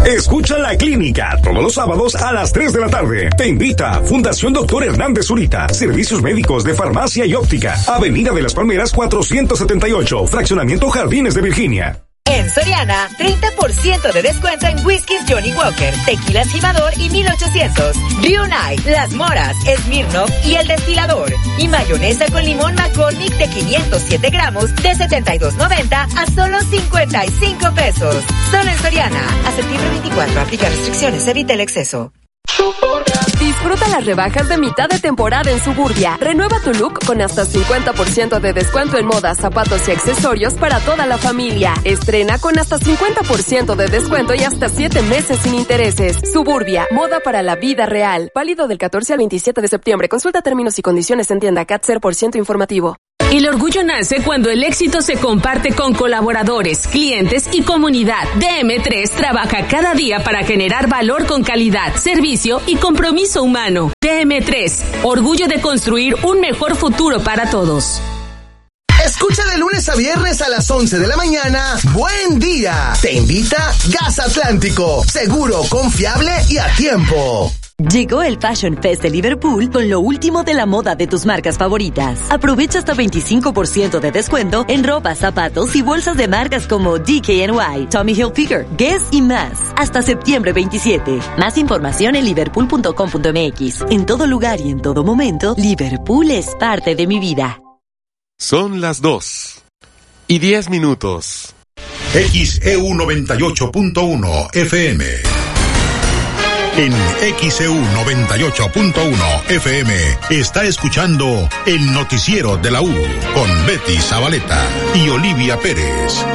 Escucha La Clínica todos los sábados a las tres de la tarde. Te invita Fundación Doctor Hernández Zurita. Servicios médicos de farmacia y óptica. Avenida de las Palmeras cuatrocientos setenta y ocho. Fraccionamiento Jardines de Virginia. En Soriana, treinta por ciento de descuento en whiskies Johnny Walker, tequilas Jimador y mil ochocientos, Blue Night, Las Moras, Smirnoff y El Destilador. Y mayonesa con limón McCormick de quinientos siete gramos de setenta y dos noventa a solo cincuenta y cinco pesos. Solo en Soriana. A septiembre veinticuatro, aplica restricciones, evita el exceso. Disfruta las rebajas de mitad de temporada en Suburbia. Renueva tu look con hasta cincuenta por ciento de descuento en moda, zapatos y accesorios para toda la familia. Estrena con hasta cincuenta por ciento de descuento y hasta siete meses sin intereses. Suburbia, moda para la vida real. Válido del catorce al veintisiete de septiembre. Consulta términos y condiciones en tienda. C A T cero por ciento informativo. El orgullo nace cuando el éxito se comparte con colaboradores, clientes y comunidad. D M tres trabaja cada día para generar valor con calidad, servicio y compromiso humano. D M tres, orgullo de construir un mejor futuro para todos. Escucha de lunes a viernes a las once de la mañana. Buen día. Te invita Gas Atlántico. Seguro, confiable y a tiempo. Llegó el Fashion Fest de Liverpool con lo último de la moda de tus marcas favoritas. Aprovecha hasta veinticinco por ciento de descuento en ropa, zapatos y bolsas de marcas como D K N Y, Tommy Hilfiger, Guess y más. Hasta septiembre veintisiete. Más información en liverpool punto com punto m x. En todo lugar y en todo momento, Liverpool es parte de mi vida. Son las dos y diez minutos. X E U noventa y ocho punto uno F M. En X E U noventa y ocho punto uno F M está escuchando el noticiero de la U con Betty Zabaleta y Olivia Pérez.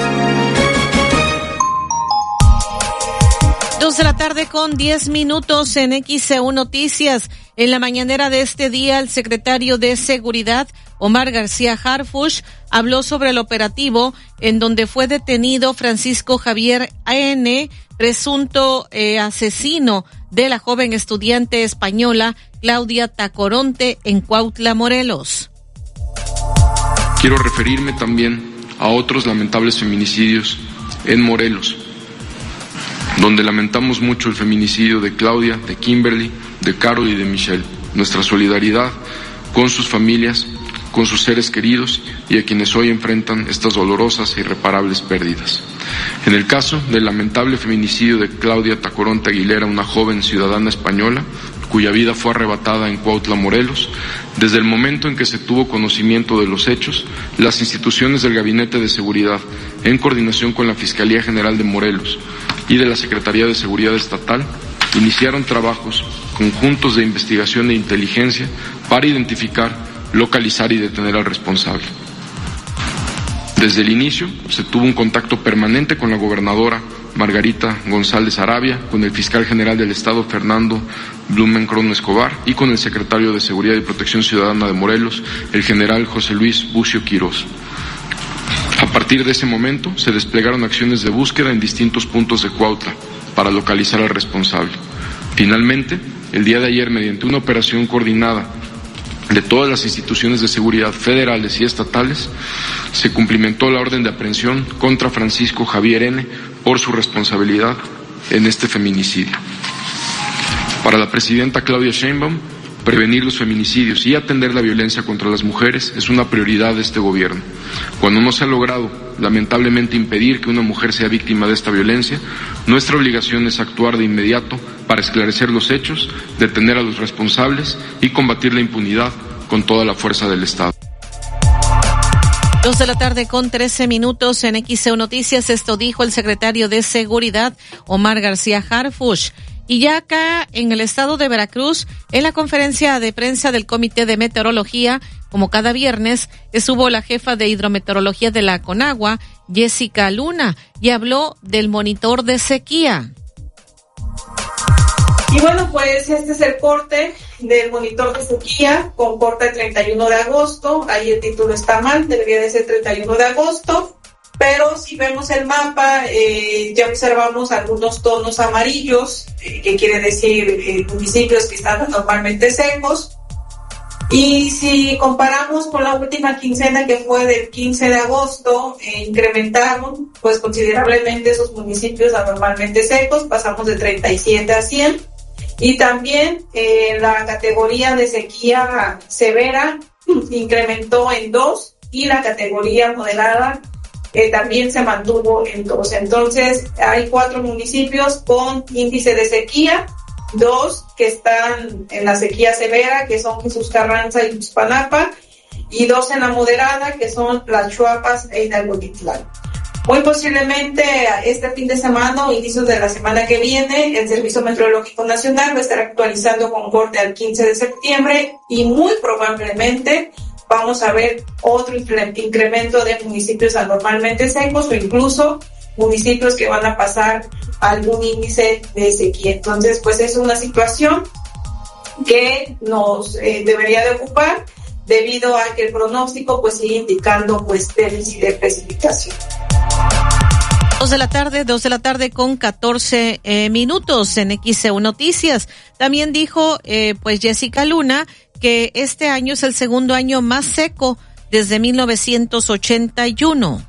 Dos de la tarde con diez minutos en X E U Noticias. En la mañanera de este día, el secretario de Seguridad, Omar García Harfuch, habló sobre el operativo en donde fue detenido Francisco Javier N., presunto eh, asesino de la joven estudiante española Claudia Tacoronte en Cuautla, Morelos. Quiero referirme también a otros lamentables feminicidios en Morelos, donde lamentamos mucho el feminicidio de Claudia, de Kimberly, de Carol y de Michelle. Nuestra solidaridad con sus familias, con sus seres queridos y a quienes hoy enfrentan estas dolorosas e irreparables pérdidas. En el caso del lamentable feminicidio de Claudia Tacoronte Aguilera, una joven ciudadana española, cuya vida fue arrebatada en Cuautla, Morelos, desde el momento en que se tuvo conocimiento de los hechos, las instituciones del Gabinete de Seguridad, en coordinación con la Fiscalía General de Morelos y de la Secretaría de Seguridad Estatal, iniciaron trabajos conjuntos de investigación e inteligencia para identificar, localizar y detener al responsable. Desde el inicio se tuvo un contacto permanente con la gobernadora Margarita González Arabia, con el fiscal general del Estado Fernando Blumenkron Escobar y con el secretario de Seguridad y Protección Ciudadana de Morelos, el general José Luis Bucio Quirós. A partir de ese momento se desplegaron acciones de búsqueda en distintos puntos de Cuautla para localizar al responsable. Finalmente, el día de ayer, mediante una operación coordinada de todas las instituciones de seguridad federales y estatales, se cumplimentó la orden de aprehensión contra Francisco Javier N. por su responsabilidad en este feminicidio. Para la presidenta Claudia Sheinbaum, prevenir los feminicidios y atender la violencia contra las mujeres es una prioridad de este gobierno. Cuando no se ha logrado, lamentablemente, impedir que una mujer sea víctima de esta violencia, nuestra obligación es actuar de inmediato para esclarecer los hechos, detener a los responsables y combatir la impunidad con toda la fuerza del Estado. Dos de la tarde con trece minutos en X E U Noticias. Esto dijo el secretario de Seguridad, Omar García Harfuch. Y ya acá en el estado de Veracruz, en la conferencia de prensa del Comité de Meteorología, como cada viernes, estuvo la jefa de hidrometeorología de la Conagua, Jessica Luna, y habló del monitor de sequía. Y bueno, pues este es el corte del monitor de sequía, con corte el treinta y uno de agosto. Ahí el título está mal, debería de ser treinta y uno de agosto. Pero si vemos el mapa, eh, ya observamos algunos tonos amarillos, eh, que quiere decir eh, municipios que están normalmente secos. Y si comparamos con la última quincena, que fue del quince de agosto, eh, incrementaron pues considerablemente esos municipios anormalmente secos, pasamos de treinta y siete a cien. Y también eh, la categoría de sequía severa incrementó en dos y la categoría moderada eh, también se mantuvo en dos. Entonces hay cuatro municipios con índice de sequía, dos que están en la sequía severa, que son Jesús Carranza y Ixpanapa, y dos en la moderada, que son Las Chuapas e Hidalgo-Titlán. Muy posiblemente este fin de semana o inicios de la semana que viene, el Servicio Meteorológico Nacional va a estar actualizando con corte al quince de septiembre y muy probablemente vamos a ver otro incremento de municipios anormalmente secos o incluso municipios que van a pasar algún índice de sequía. Entonces, pues es una situación que nos eh, debería de ocupar debido a que el pronóstico pues sigue indicando pues déficit de precipitación. Dos de la tarde, dos de la tarde con catorce eh, minutos en X E U Noticias. También dijo eh, pues Jessica Luna que este año es el segundo año más seco desde mil novecientos ochenta y uno.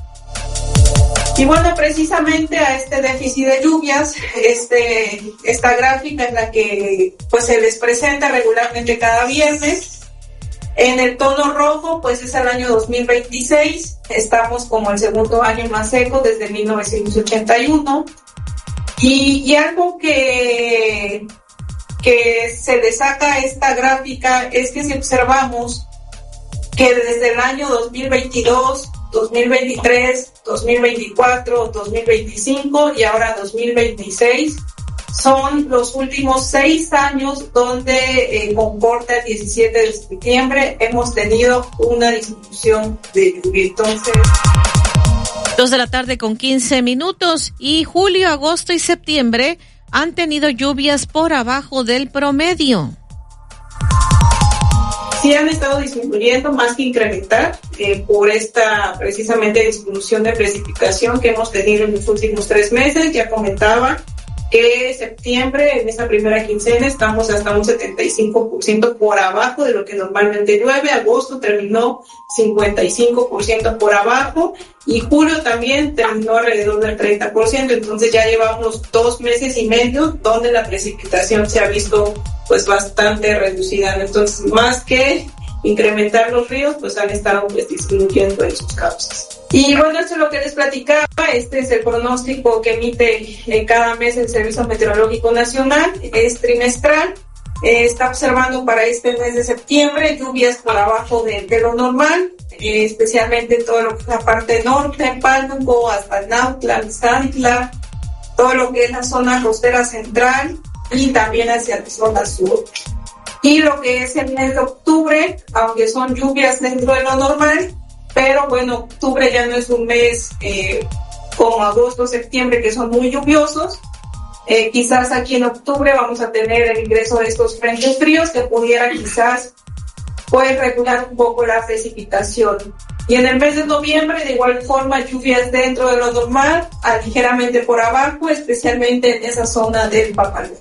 Y bueno, precisamente a este déficit de lluvias, este, esta gráfica es la que pues se les presenta regularmente cada viernes. En el tono rojo, pues es el año dos mil veintiséis, estamos como el segundo año más seco desde mil novecientos ochenta y uno. Y, y algo que, que se destaca a esta gráfica es que si observamos que desde el año dos mil veintidós, dos mil veintitrés, dos mil veinticuatro, dos mil veinticinco y ahora dos mil veintiséis, son los últimos seis años donde eh, con corte el diecisiete de septiembre hemos tenido una disminución de lluvia. Entonces, dos de la tarde con quince minutos y julio, agosto y septiembre han tenido lluvias por abajo del promedio. Sí han estado disminuyendo más que incrementar eh, por esta precisamente disminución de precipitación que hemos tenido en los últimos tres meses. Ya comentaba que septiembre, en esta primera quincena, estamos hasta un setenta y cinco por ciento por abajo de lo que normalmente llueve. Agosto terminó cincuenta y cinco por ciento por abajo y julio también terminó alrededor del treinta por ciento. Entonces ya llevamos dos meses y medio donde la precipitación se ha visto pues bastante reducida. Entonces, más que incrementar los ríos, pues han estado pues disminuyendo en sus causas. Y bueno, esto es lo que les platicaba. Este es el pronóstico que emite eh, cada mes el Servicio Meteorológico Nacional. Es trimestral. Eh, está observando para este mes de septiembre lluvias por abajo de, de lo normal, eh, especialmente en todo lo que es la parte norte, en Pánuco, hasta Nautla, Xantla, todo lo que es la zona costera central y también hacia la zona sur. Y lo que es el mes de octubre, aunque son lluvias dentro de lo normal, pero bueno, octubre ya no es un mes eh, como agosto, septiembre, que son muy lluviosos. Eh, quizás aquí en octubre vamos a tener el ingreso de estos frentes fríos que pudiera quizás pues regular un poco la precipitación. Y en el mes de noviembre, de igual forma, lluvias dentro de lo normal, a ligeramente por abajo, especialmente en esa zona del Papaloapan.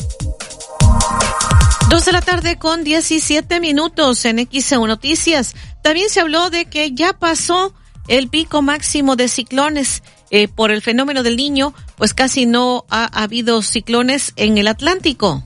Dos de la tarde con diecisiete minutos en X E U Noticias. También se habló de que ya pasó el pico máximo de ciclones eh, por el fenómeno del Niño, pues casi no ha habido ciclones en el Atlántico.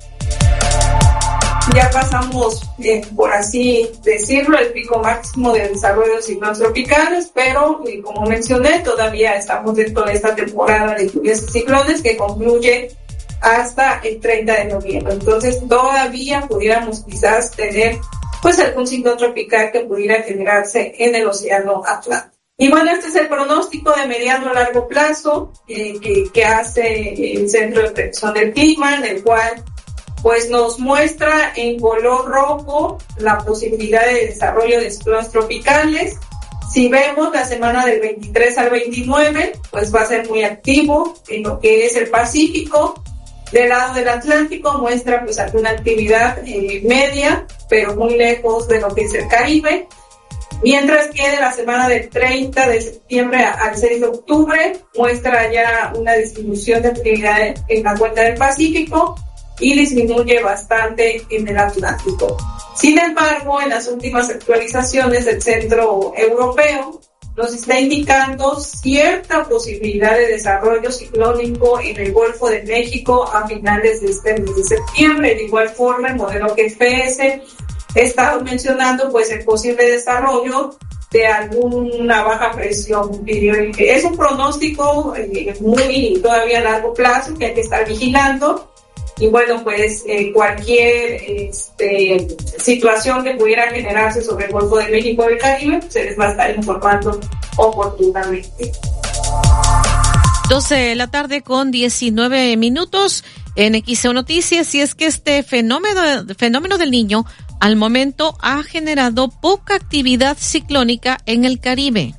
Ya pasamos, eh, por así decirlo, el pico máximo del desarrollo de ciclones tropicales, pero eh, como mencioné, todavía estamos dentro de esta temporada de lluvias y ciclones que concluye hasta el treinta de noviembre. Entonces todavía pudiéramos quizás tener pues algún ciclón tropical que pudiera generarse en el océano Atlántico. Y bueno, este es el pronóstico de mediano a largo plazo eh, que, que hace el Centro de Predicción del Clima, en el cual pues nos muestra en color rojo la posibilidad de desarrollo de ciclones tropicales. Si vemos la semana del veintitrés al veintinueve, pues va a ser muy activo en lo que es el Pacífico. Del lado del Atlántico muestra pues alguna actividad eh, media, pero muy lejos de lo que es el Caribe. Mientras que de la semana del treinta de septiembre al seis de octubre muestra ya una disminución de actividad en la cuenca del Pacífico y disminuye bastante en el Atlántico. Sin embargo, en las últimas actualizaciones del Centro Europeo nos está indicando cierta posibilidad de desarrollo ciclónico en el Golfo de México a finales de este mes de septiembre. De igual forma, el modelo G P S está mencionando pues el posible desarrollo de alguna baja presión. Es un pronóstico eh, muy todavía a largo plazo que hay que estar vigilando. Y bueno, pues eh, cualquier este, situación que pudiera generarse sobre el Golfo de México y el Caribe, se les va a estar informando oportunamente. doce de la tarde con diecinueve minutos en X E U Noticias, y es que este fenómeno, fenómeno del Niño al momento ha generado poca actividad ciclónica en el Caribe.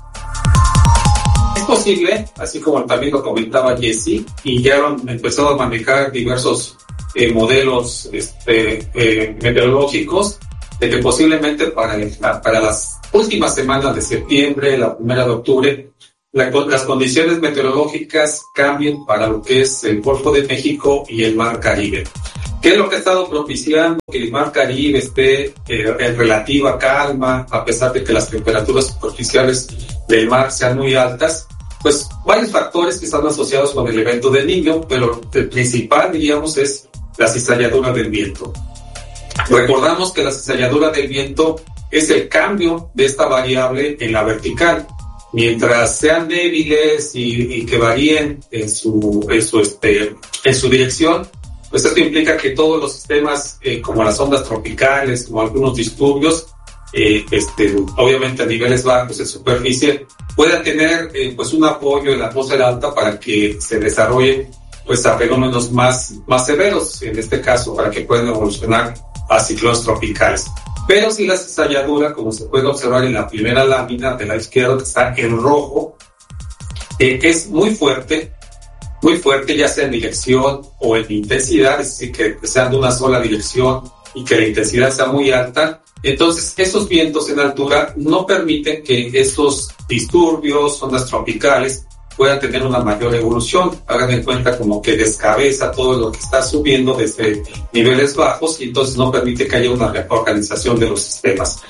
Es posible, así como también lo comentaba Jessy, y ya han empezado a manejar diversos eh, modelos este, eh, meteorológicos, de que posiblemente para, para las últimas semanas de septiembre, la primera de octubre, la, las condiciones meteorológicas cambien para lo que es el Golfo de México y el Mar Caribe. ¿Qué es lo que ha estado propiciando que el Mar Caribe esté eh, en relativa calma, a pesar de que las temperaturas superficiales del mar sean muy altas? Pues varios factores que están asociados con el evento del Niño, pero el principal, diríamos, es la cizalladura del viento. Recordamos que la cizalladura del viento es el cambio de esta variable en la vertical. Mientras sean débiles y, y que varíen en su, en su, este, en su dirección, pues esto implica que todos los sistemas, eh, como las ondas tropicales, como algunos disturbios, eh, este, obviamente a niveles bajos en superficie, puedan tener eh, pues un apoyo en la atmósfera alta para que se desarrollen pues a fenómenos más, más severos, en este caso, para que puedan evolucionar a ciclones tropicales. Pero si la cizalladura, como se puede observar en la primera lámina de la izquierda, que está en rojo, eh, es muy fuerte, muy fuerte, ya sea en dirección o en intensidad, es decir, que, que sean de una sola dirección y que la intensidad sea muy alta. Entonces, esos vientos en altura no permiten que estos disturbios, ondas tropicales, puedan tener una mayor evolución. Hagan en cuenta como que descabeza todo lo que está subiendo desde niveles bajos y entonces no permite que haya una reorganización de los sistemas.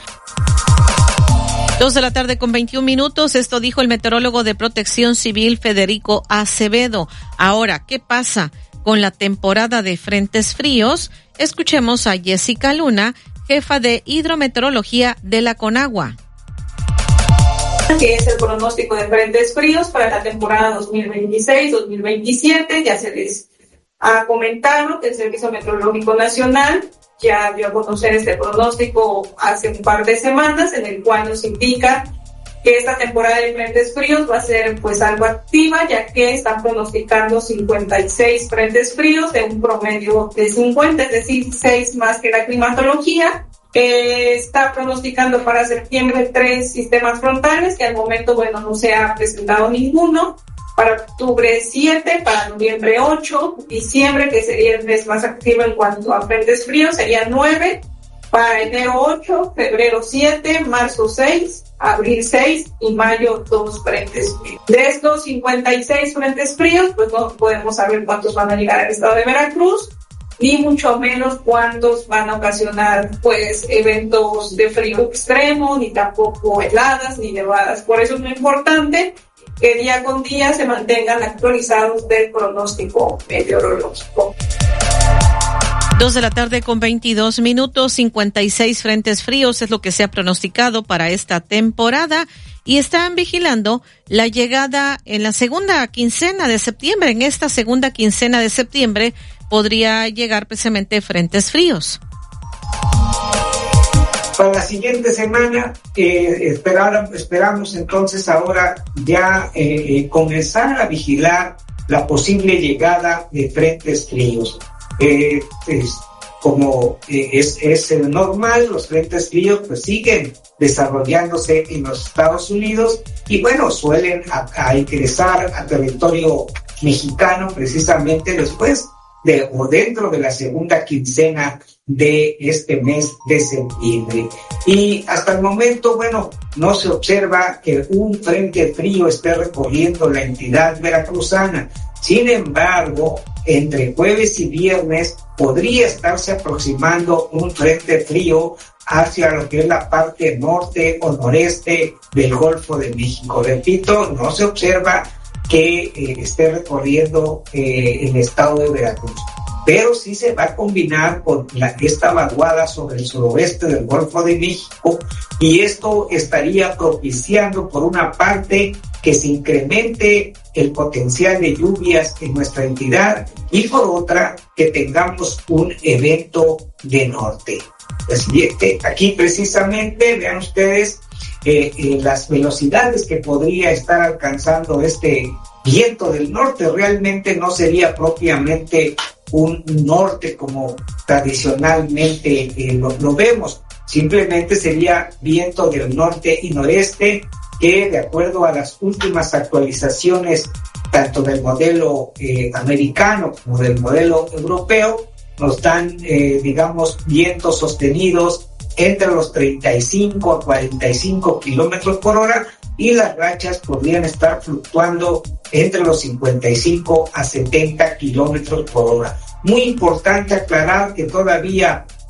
Dos de la tarde con veintiún minutos. Esto dijo el meteorólogo de Protección Civil Federico Acevedo. Ahora, ¿qué pasa con la temporada de frentes fríos? Escuchemos a Jessica Luna, jefa de hidrometeorología de la Conagua. Que es el pronóstico de frentes fríos para la temporada dos mil veintiséis dos mil veintisiete. Ya se les ha comentado que el Servicio Meteorológico Nacional ya dio a conocer este pronóstico hace un par de semanas, en el cual nos indica que esta temporada de frentes fríos va a ser pues algo activa, ya que están pronosticando cincuenta y seis frentes fríos de un promedio de cincuenta, es decir, seis más que la climatología. Eh, está pronosticando para septiembre tres sistemas frontales, que al momento, bueno, no se ha presentado ninguno. Para octubre siete, para noviembre ocho, diciembre, que sería el mes más activo en cuanto a frentes fríos, sería nueve, para enero ocho, febrero siete, marzo seis, abril seis y mayo dos frentes fríos. De estos cincuenta y seis frentes fríos, pues no podemos saber cuántos van a llegar al estado de Veracruz, ni mucho menos cuántos van a ocasionar pues eventos de frío extremo, ni tampoco heladas ni nevadas. Por eso es muy importante que día con día se mantengan actualizados del pronóstico meteorológico. Dos de la tarde con veintidós minutos, cincuenta y seis frentes fríos es lo que se ha pronosticado para esta temporada y están vigilando la llegada en la segunda quincena de septiembre. En esta segunda quincena de septiembre podría llegar precisamente frentes fríos. Para la siguiente semana eh, esperar, esperamos entonces ahora ya eh, eh, comenzar a vigilar la posible llegada de frentes fríos. Eh, es, como eh, es, es normal, los frentes fríos pues siguen desarrollándose en los Estados Unidos y bueno, suelen a, a ingresar a territorio mexicano precisamente después de o dentro de la segunda quincena de este mes de septiembre. Y hasta el momento, bueno, no se observa que un frente frío esté recorriendo la entidad veracruzana. Sin embargo, entre jueves y viernes podría estarse aproximando un frente frío hacia lo que es la parte norte o noreste del Golfo de México. Repito, no se observa que eh, esté recorriendo eh, el estado de Veracruz, pero sí se va a combinar con la, esta vaguada sobre el suroeste del Golfo de México, y esto estaría propiciando por una parte que se incremente el potencial de lluvias en nuestra entidad y por otra que tengamos un evento de norte. Así que aquí precisamente vean ustedes eh, eh, las velocidades que podría estar alcanzando este viento del norte. Realmente no sería propiamente un norte como tradicionalmente eh, lo, lo vemos, simplemente sería viento del norte y noreste, que de acuerdo a las últimas actualizaciones tanto del modelo eh, americano como del modelo europeo, nos dan, eh, digamos, vientos sostenidos entre los treinta y cinco a cuarenta y cinco kilómetros por hora, y las rachas podrían estar fluctuando entre los cincuenta y cinco a setenta kilómetros por hora. Muy importante aclarar que todavía